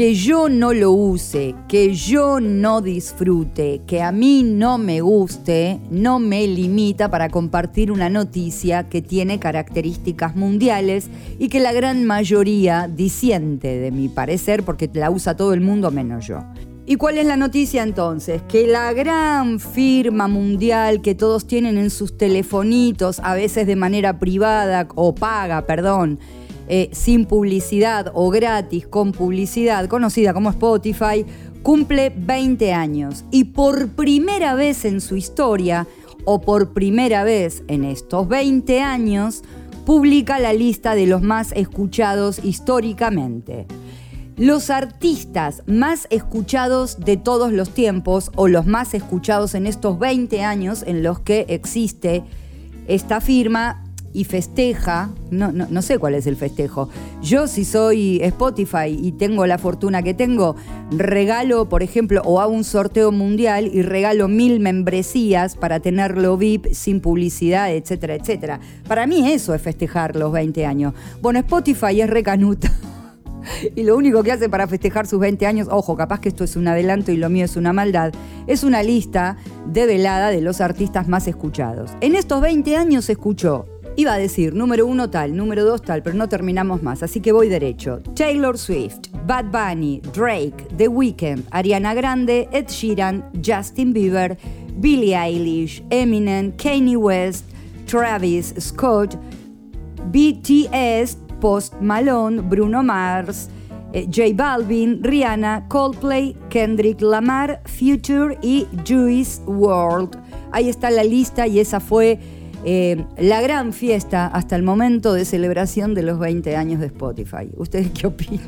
Que yo no lo use, que yo no disfrute, que a mí no me guste, no me limita para compartir una noticia que tiene características mundiales y que la gran mayoría disiente de mi parecer porque la usa todo el mundo menos yo. ¿Y cuál es la noticia entonces? Que la gran firma mundial que todos tienen en sus telefonitos, a veces de manera privada o paga, sin publicidad o gratis con publicidad, conocida como Spotify, cumple 20 años. Y por primera vez en su historia, o por primera vez en estos 20 años, publica la lista de los más escuchados históricamente. Los artistas más escuchados de todos los tiempos, o los más escuchados en estos 20 años en los que existe esta firma y festeja, no sé cuál es el festejo. Yo, si soy Spotify y tengo la fortuna que tengo, regalo, por ejemplo, o hago un sorteo mundial y regalo 1000 membresías para tenerlo VIP sin publicidad, etcétera, etcétera. Para mí eso es festejar los 20 años. Bueno, Spotify es recanuta. Y lo único que hace para festejar sus 20 años, ojo, capaz que esto es un adelanto y lo mío es una maldad, es una lista develada de los artistas más escuchados. En estos 20 años se escuchó, iba a decir número 1 tal, número 2 tal, pero no terminamos más, así que voy derecho. Taylor Swift, Bad Bunny, Drake, The Weeknd, Ariana Grande, Ed Sheeran, Justin Bieber, Billie Eilish, Eminem, Kanye West, Travis Scott, BTS, Post Malone, Bruno Mars, J Balvin, Rihanna, Coldplay, Kendrick Lamar, Future y Juice WRLD. Ahí está la lista y esa fue la gran fiesta hasta el momento de celebración de los 20 años de Spotify. ¿Ustedes qué opinan?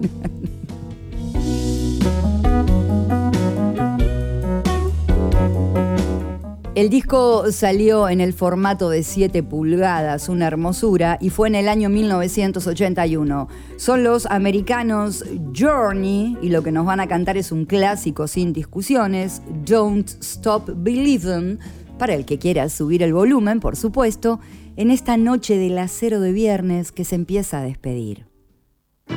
El disco salió en el formato de 7 pulgadas, una hermosura, y fue en el año 1981. Son los americanos Journey, y lo que nos van a cantar es un clásico sin discusiones, Don't Stop Believin', para el que quiera subir el volumen, por supuesto, en esta noche del acero de viernes que se empieza a despedir.